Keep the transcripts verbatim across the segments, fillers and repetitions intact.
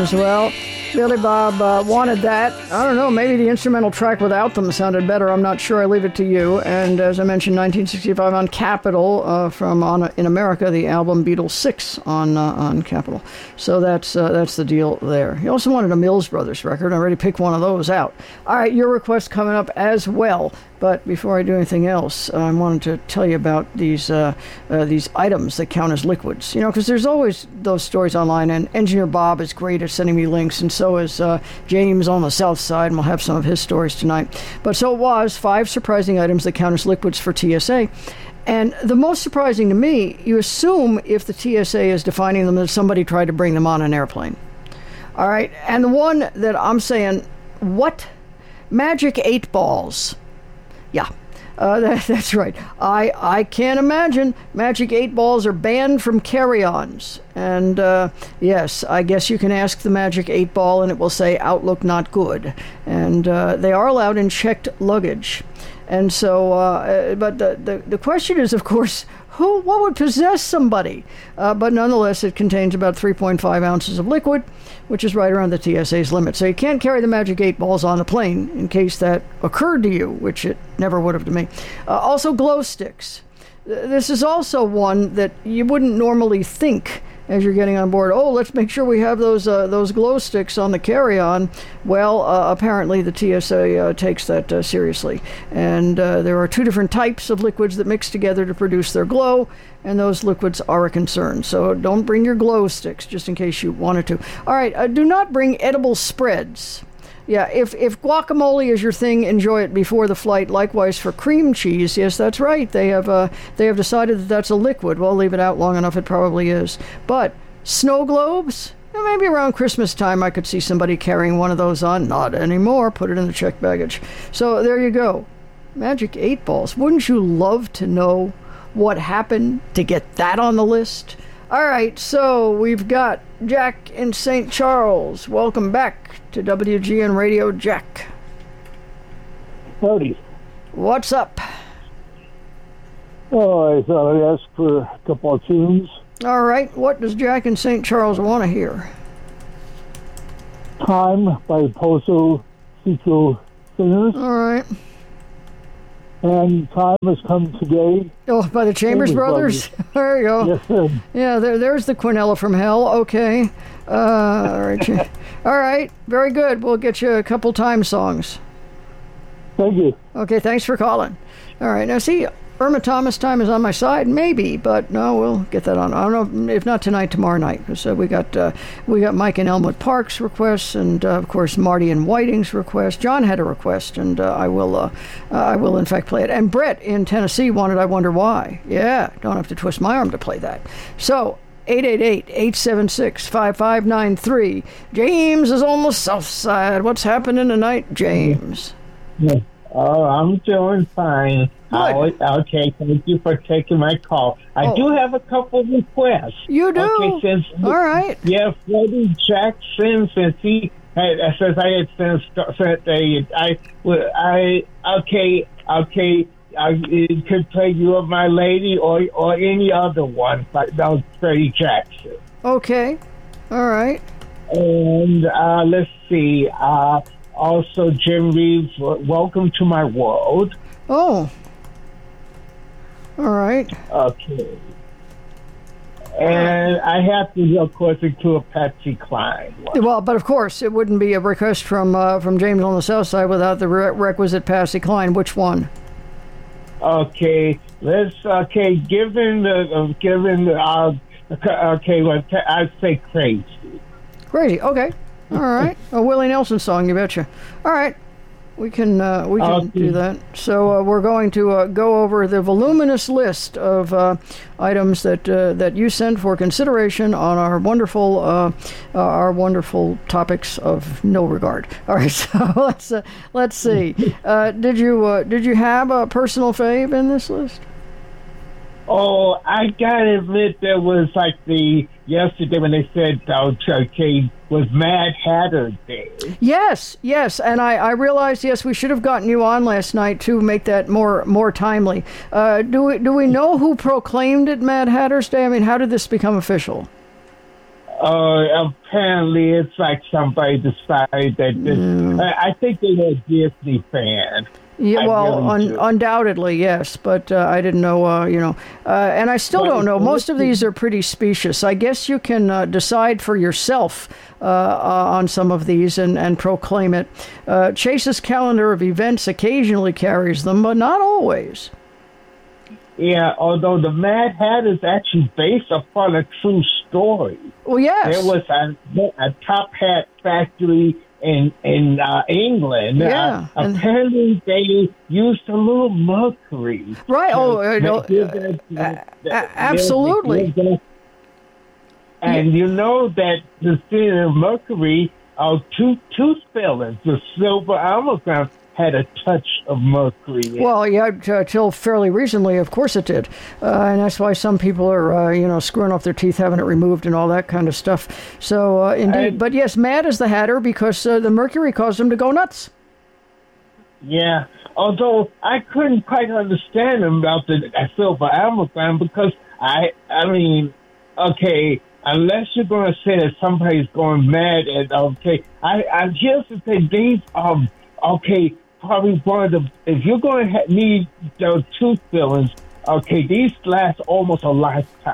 as well. Billy Bob uh, wanted that. I don't know, maybe the instrumental track without them sounded better. I'm not sure. I leave it to you. And as I mentioned, nineteen sixty-five on Capitol, uh, from on in America, the album Beatles six on uh, on Capitol. So that's uh, that's the deal there. He also wanted a Mills Brothers record. I already picked one of those out. All right, your request coming up as well. But before I do anything else, I wanted to tell you about these uh, uh, these items that count as liquids. You know, because there's always those stories online, and Engineer Bob is great at sending me links, and so is uh, James on the South Side, and we'll have some of his stories tonight. But so it was five surprising items that count as liquids for T S A. And the most surprising to me, you assume if the T S A is defining them that somebody tried to bring them on an airplane. All right, and the one that I'm saying, what? Magic eight balls. Yeah, uh, that, that's right. I I can't imagine Magic eight balls are banned from carry-ons. And uh, yes, I guess you can ask the Magic eight ball and it will say Outlook not good. And uh, they are allowed in checked luggage. And so, uh, but the, the, the question is, of course, who, what would possess somebody? Uh, but nonetheless, it contains about three point five ounces of liquid, which is right around the T S A's limit. So you can't carry the Magic eight balls on the plane in case that occurred to you, which it never would have to me. Uh, also, glow sticks. This is also one that you wouldn't normally think as you're getting on board. Oh, let's make sure we have those uh, those glow sticks on the carry-on. Well, uh, apparently the T S A uh, takes that uh, seriously. And uh, there are two different types of liquids that mix together to produce their glow, and those liquids are a concern. So don't bring your glow sticks, just in case you wanted to. All right, uh, do not bring edible spreads. Yeah, if, if guacamole is your thing, enjoy it before the flight. Likewise for cream cheese. Yes, that's right. They have uh, they have decided that that's a liquid. Well, leave it out long enough, it probably is. But snow globes? Well, maybe around Christmas time I could see somebody carrying one of those on. Not anymore. Put it in the checked baggage. So there you go. Magic eight balls. Wouldn't you love to know what happened to get that on the list? All right, so we've got Jack in Saint Charles. Welcome back to W G N Radio, Jack. Howdy. What's up? Oh, I thought I'd ask for a couple of tunes. All right, what does Jack in Saint Charles want to hear? Time by Pozo Cicho Singers. All right. And Time Has Come Today. Oh, by the Chambers, Chambers Brothers? Brothers. There you go. Yes, sir. Yeah, there, there's the Quinella from hell. Okay. Uh, all right. All right. Very good. We'll get you a couple Time songs. Thank you. Okay, thanks for calling. All right. Now, see, Irma Thomas time is on my side, maybe, but no, we'll get that on. I don't know if not tonight, tomorrow night, because uh, we got uh, we got Mike and Elmwood Park's requests, and uh, of course Marty and Whiting's request. John had a request, and uh, I will uh, uh, I will in fact play it. And Brett in Tennessee wanted "I Wonder Why." Yeah, don't have to twist my arm to play that. So. eight eight eight, eight seven six, five five nine three. James is on the south side. What's happening tonight, James? Yeah. Oh, I'm doing fine. I'll, okay, thank you for taking my call. I oh. do have a couple requests. You do? Okay, since, all right. Yeah, Freddie Jackson, since he had, since I had sent, sent a, I, I, okay, okay, I could play You Are My Lady or or any other one, but that was Freddie Jackson. Okay, all right. And uh, let's see, uh, also Jim Reeves, Welcome to My World. Oh. All right. Okay. And I have to, of course, include a Patsy Cline one. Well, but of course, it wouldn't be a request from uh, from James on the South Side without the re- requisite Patsy Cline. Which one? Okay, let's. Okay, given the uh, given the uh, okay, well, I'd say Crazy. Crazy. Okay. All right. A Willie Nelson song, you betcha. All right. We can uh, we can okay. do that. So uh, we're going to uh, go over the voluminous list of uh, items that uh, that you sent for consideration on our wonderful uh, uh, our wonderful topics of no regard. All right, so let's uh, let's see. Uh, did you uh, did you have a personal fave in this list? Oh, I gotta admit, there was like the yesterday when they said uh, okay was Mad Hatter Day. Yes, yes, and I, I realized yes we should have gotten you on last night to make that more more timely. Uh, do we do we know who proclaimed it Mad Hatter's Day? I mean, how did this become official? Uh, apparently, it's like somebody decided that this. Mm. I, I think they were a Disney fan. Yeah, I well, really un- do. undoubtedly, yes, but uh, I didn't know, uh, you know, uh, and I still Well, don't know. Most of listen- these are pretty specious. I guess you can uh, decide for yourself uh, uh, on some of these and, and proclaim it. Uh, Chase's calendar of events occasionally carries them, but not always. Yeah, although the Mad Hatter is actually based upon a true story. Well, yes. There was a, a top hat factory in in uh, England. Yeah, Uh, and- apparently, they used a little mercury. Right, to oh, uh, make- no, give uh, that- a- that- a- that- absolutely. give that- And you know that the thing of mercury, uh, two tooth fillings, the silver amalgam had a touch of mercury in it. Well, yeah, t- till fairly recently, of course it did, uh, and that's why some people are, uh, you know, screwing off their teeth, having it removed, and all that kind of stuff. So, uh, indeed, And- but yes, mad as the Hatter because uh, the mercury caused him to go nuts. Yeah, although I couldn't quite understand him about the uh, silver amalgam because I, I mean, okay, unless you're going to say that somebody's going mad and okay, I, I here's the thing, these um, okay, probably one of the if you're going to ha- need those tooth fillings, okay, these last almost a lifetime.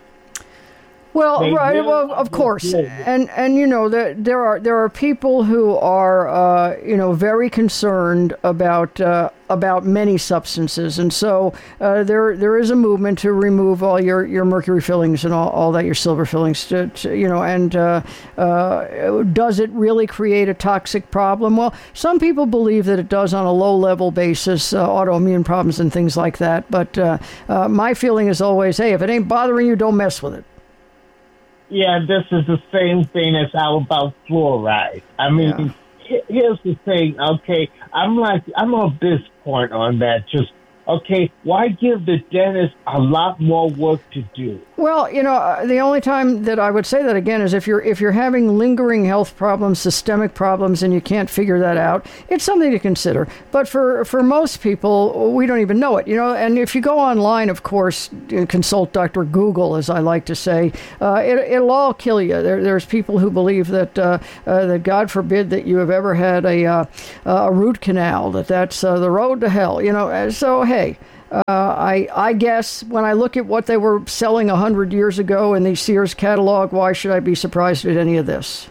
Well, They right. really Well, are of course, good. and and you know there there are there are people who are uh, you know very concerned about uh, about many substances, and so uh, there there is a movement to remove all your, your mercury fillings and all, all that your silver fillings. To, to, you know, and uh, uh, does it really create a toxic problem? Well, some people believe that it does on a low level basis, uh, autoimmune problems and things like that. But uh, uh, my feeling is always, hey, if it ain't bothering you, don't mess with it. Yeah, this is the same thing as how about fluoride. I mean, he- here's the thing, okay? I'm like, I'm on this point on that. Just, okay, why give the dentist a lot more work to do? Well, you know, uh, the only time that I would say that again is if you're if you're having lingering health problems, systemic problems, and you can't figure that out, it's something to consider. But for for most people, we don't even know it, you know. And if you go online, of course, uh, consult Doctor Google, as I like to say, uh, it, it'll all kill you. There, there's people who believe that uh, uh, that God forbid that you have ever had a uh, a root canal, that that's uh, the road to hell, you know. Uh, So hey. Uh, I I guess when I look at what they were selling a hundred years ago in the Sears catalog, why should I be surprised at any of this?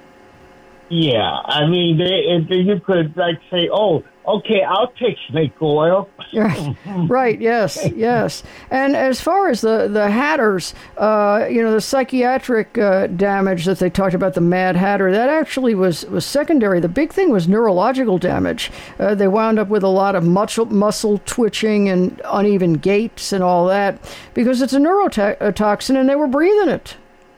Yeah, I mean, they, they, you could, like, say, oh, okay, I'll take snake oil. Right, right, yes, yes. And as far as the, the Hatters, uh, you know, the psychiatric uh, damage that they talked about, the Mad Hatter, that actually was, was secondary. The big thing was neurological damage. Uh, they wound up with a lot of muscle, muscle twitching and uneven gaits and all that because it's a neurotoxin and they were breathing it.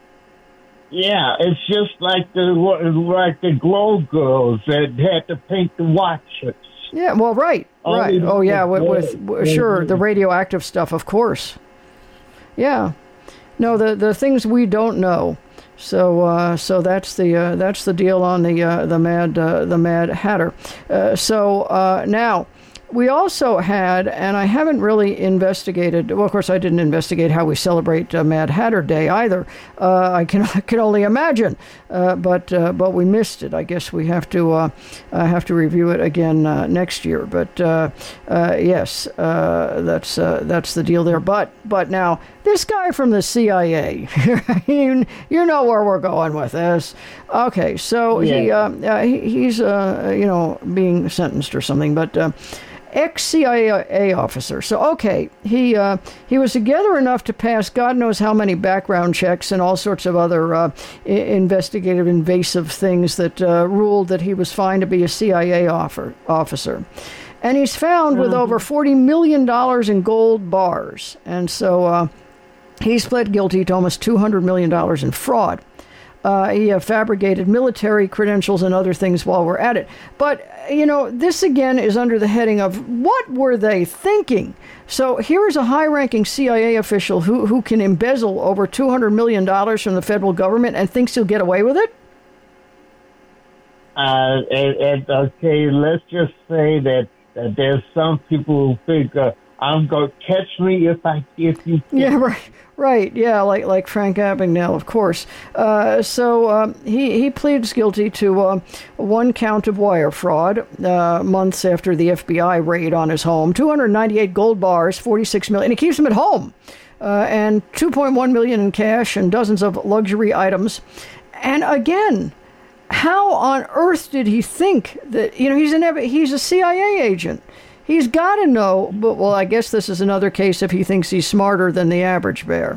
Yeah, it's just like the like the glow girls that had to paint the watches. Yeah, well, right, Oh, right. yeah, Oh, yeah, with, with, yeah, with sure, yeah. the radioactive stuff, of course. Yeah. No, the the things we don't know. So, uh, so that's the uh, that's the deal on the uh, the Mad uh, the Mad Hatter. Uh, so uh, now. We also had, and I haven't really investigated, well, of course, I didn't investigate how we celebrate uh, Mad Hatter Day either. Uh, I can I can only imagine, uh, but uh, but we missed it. I guess we have to uh, uh, have to review it again uh, next year. But uh, uh, yes, uh, that's uh, that's the deal there. But but now this guy from the C I A, you, you know where we're going with this. Okay, so he, Yeah. uh, uh, he he's uh, you know being sentenced or something, but. Uh, Ex-C I A officer. So, okay, he uh, he was together enough to pass God knows how many background checks and all sorts of other uh, I- investigative, invasive things that uh, ruled that he was fine to be a C I A offer, officer. And he's found with over forty million dollars in gold bars. And so uh, he's pled guilty to almost two hundred million dollars in fraud. Uh, he uh, fabricated military credentials and other things while we're at it. But, you know, this again is under the heading of what were they thinking? So here is a high-ranking C I A official who, who can embezzle over two hundred million dollars from the federal government and thinks he'll get away with it? Uh, and, and okay, let's just say that, that there's some people who think, uh, I'm going to catch me if I if you can. Yeah, right. Right, yeah, like like Frank Abagnale, of course. Uh, so um, he he pleads guilty to uh, one count of wire fraud uh, months after the F B I raid on his home. two hundred ninety-eight gold bars, forty-six million, and he keeps them at home, uh, and two point one million in cash and dozens of luxury items. And again, how on earth did he think that? You know, he's an he's a C I A agent. He's got to know, but, well, I guess this is another case if he thinks he's smarter than the average bear.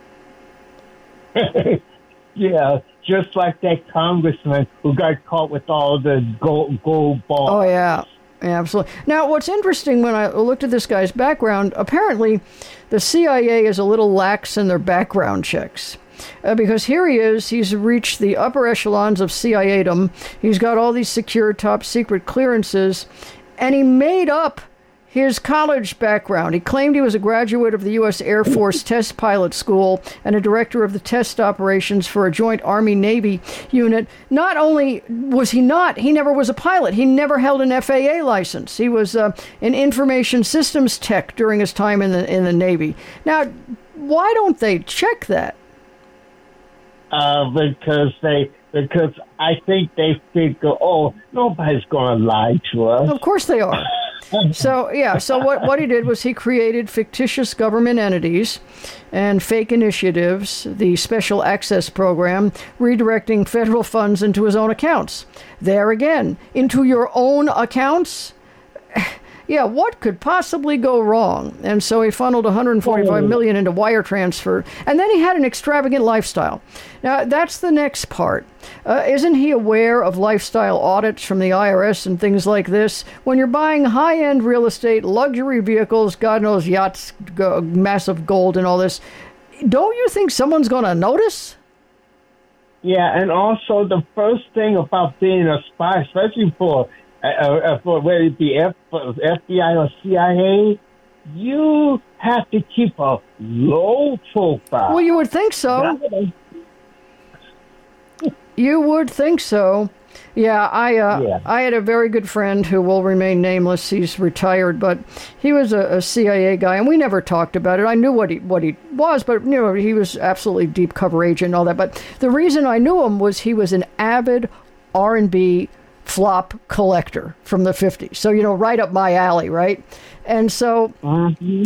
Yeah, just like that congressman who got caught with all the gold, gold balls. Oh, yeah. Yeah, absolutely. Now, what's interesting when I looked at this guy's background, apparently the C I A is a little lax in their background checks. Uh, because here he is, he's reached the upper echelons of C I A-dom. He's got all these secure top secret clearances. And he made up his college background. He claimed he was a graduate of the U S Air Force Test Pilot School and a director of the test operations for a joint Army-Navy unit. Not only was he not, he never was a pilot. He never held an F A A license. He was uh, an information systems tech during his time in the in the Navy. Now, why don't they check that? Uh, because they, because I think they figure, oh, nobody's going to lie to us. Of course they are. So, yeah, so what, what he did was he created fictitious government entities and fake initiatives, the Special Access Program, redirecting federal funds into his own accounts. There again, into your own accounts? Yeah, what could possibly go wrong? And so he funneled one hundred forty-five million dollars into wire transfer, and then he had an extravagant lifestyle. Now, that's the next part. Uh, isn't he aware of lifestyle audits from the I R S and things like this? When you're buying high-end real estate, luxury vehicles, God knows yachts, go, massive gold and all this, don't you think someone's going to notice? Yeah, and also the first thing about being a spy, especially for Uh, uh, for whether it be F, F B I or C I A, you have to keep a low profile. Well, you would think so. You would think so. Yeah, I uh, yeah. I had a very good friend who will remain nameless. He's retired, but he was a, a C I A guy, and we never talked about it. I knew what he what he was, but you know, he was absolutely deep cover agent and all that. But the reason I knew him was he was an avid R and B flop collector from the fifties. So, you know, right up my alley, right? And so mm-hmm.